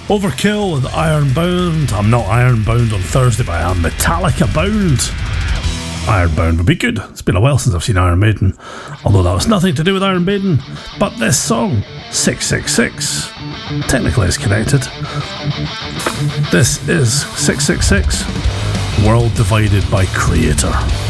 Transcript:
Overkill with Ironbound. I'm not Ironbound on Thursday, but I am Metallica bound. Ironbound would be good. It's been a while since I've seen Iron Maiden, although that was nothing to do with Iron Maiden. But this song, 666, technically is connected. This is 666, World Divided by Creator.